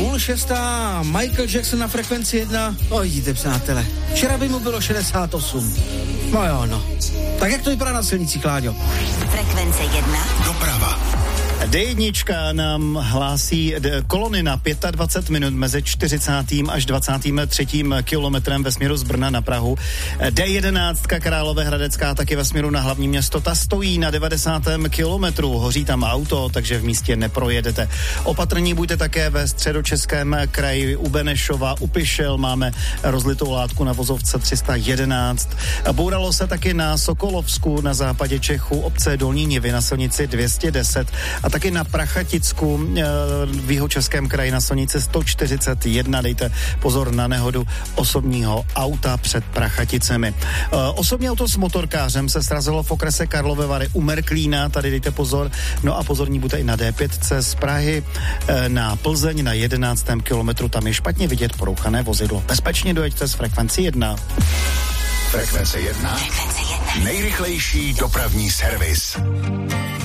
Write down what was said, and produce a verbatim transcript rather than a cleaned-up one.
Půl šestá, Michael Jackson na frekvenci jedna. No vidíte, přátelé, včera by mu bylo šedesát osm. No jo, no. Tak jak to vypadá na silnicích, Láďo? Frekvence jedna. Doprava. dé jedna nám hlásí kolony na dvacet pět minut mezi čtyřicátým až dvacátým třetím kilometrem ve směru z Brna na Prahu. dé jedenáct Královéhradecká taky ve směru na hlavní město. Ta stojí na devadesátém kilometru. Hoří tam auto, takže v místě neprojedete. Opatrní buďte také ve středočeském kraji u Benešova, u Pišel. Máme rozlitou látku na vozovce tři sta jedenáct. Bouralo se taky na Sokolovsku na západě Čechu, obce Dolní Nivy na silnici dvě stě deset a taky na Prachaticku v jihočeském kraji na silnici sto čtyřicet jedna. Dejte pozor na nehodu osobního auta před Prachaticemi. Osobní auto s motorkářem se srazilo v okrese Karlovy Vary u Merklína, tady dejte pozor. No a pozorní buďte i na dé pět z Prahy na Plzeň na jedenáctém kilometru, tam je špatně vidět porouchané vozidlo. Bezpečně dojeďte z frekvenci jedna. Frekvence jedna. Frekvence jedna. Nejrychlejší dopravní servis.